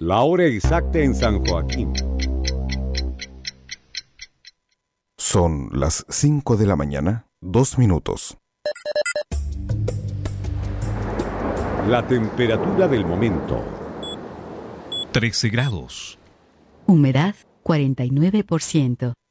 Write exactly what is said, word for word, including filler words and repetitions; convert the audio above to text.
La hora exacta en San Joaquín. Son las cinco de la mañana, dos minutos. La temperatura del momento. trece grados. Humedad cuarenta y nueve por ciento.